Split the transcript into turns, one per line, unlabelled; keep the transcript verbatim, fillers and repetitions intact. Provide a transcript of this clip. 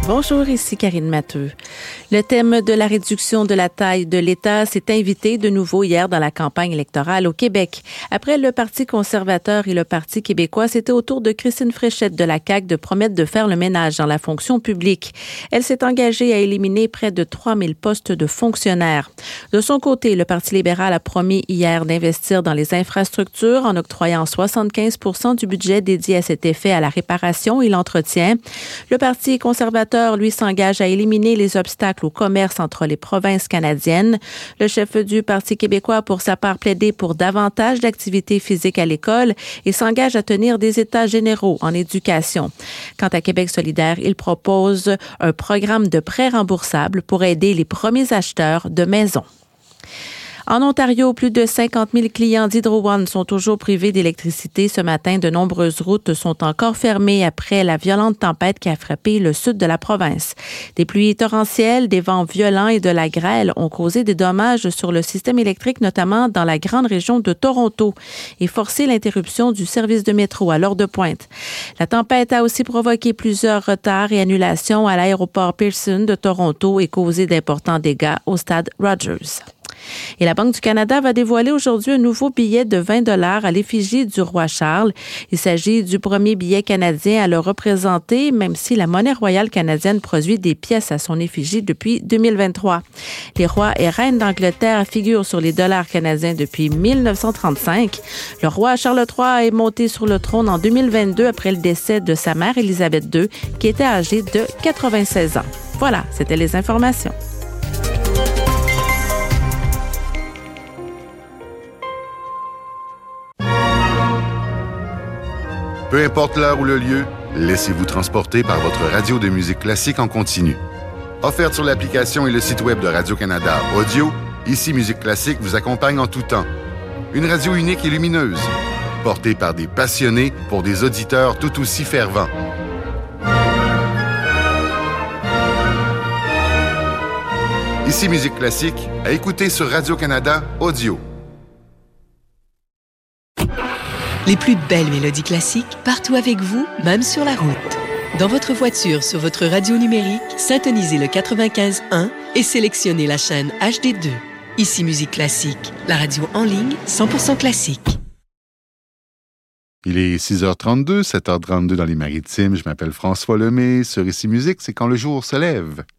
Bonjour, ici Karine Matteux. Le thème de la réduction de la taille de l'État s'est invité de nouveau hier dans la campagne électorale au Québec. Après le Parti conservateur et le Parti québécois, c'était au tour de Christine Fréchette de la C A Q de promettre de faire le ménage dans la fonction publique. Elle s'est engagée à éliminer près de trois mille postes de fonctionnaires. De son côté, le Parti libéral a promis hier d'investir dans les infrastructures en octroyant soixante-quinze pour cent du budget dédié à cet effet à la réparation et l'entretien. Le Parti conservateur lui, s'engage à éliminer les obstacles au commerce entre les provinces canadiennes. Le chef du Parti québécois, pour sa part, plaidé pour davantage d'activités physiques à l'école et s'engage à tenir des états généraux en éducation. Quant à Québec solidaire, il propose un programme de prêts remboursables pour aider les premiers acheteurs de maisons. En Ontario, plus de cinquante mille clients d'Hydro One sont toujours privés d'électricité ce matin. De nombreuses routes sont encore fermées après la violente tempête qui a frappé le sud de la province. Des pluies torrentielles, des vents violents et de la grêle ont causé des dommages sur le système électrique, notamment dans la grande région de Toronto, et forcé l'interruption du service de métro à l'heure de pointe. La tempête a aussi provoqué plusieurs retards et annulations à l'aéroport Pearson de Toronto et causé d'importants dégâts au stade Rogers. Et la Banque du Canada va dévoiler aujourd'hui un nouveau billet de vingt dollars à l'effigie du roi Charles. Il s'agit du premier billet canadien à le représenter, même si la monnaie royale canadienne produit des pièces à son effigie depuis deux mille vingt-trois. Les rois et reines d'Angleterre figurent sur les dollars canadiens depuis mille neuf cent trente-cinq. Le roi Charles trois est monté sur le trône en deux mille vingt-deux après le décès de sa mère Élisabeth deux, qui était âgée de quatre-vingt-seize ans. Voilà, c'était les informations.
Peu importe l'heure ou le lieu, laissez-vous transporter par votre radio de musique classique en continu. Offerte sur l'application et le site web de Radio-Canada Audio, Ici Musique Classique vous accompagne en tout temps. Une radio unique et lumineuse, portée par des passionnés pour des auditeurs tout aussi fervents. Ici Musique Classique, à écouter sur Radio-Canada Audio.
Les plus belles mélodies classiques, partout avec vous, même sur la route. Dans votre voiture, sur votre radio numérique, syntonisez le quatre-vingt-quinze un et sélectionnez la chaîne H D deux. Ici Musique Classique, la radio en ligne cent pour cent classique.
Il est six heures trente-deux, sept heures trente-deux dans les Maritimes. Je m'appelle François Lemay. Sur Ici Musique, c'est quand le jour se lève.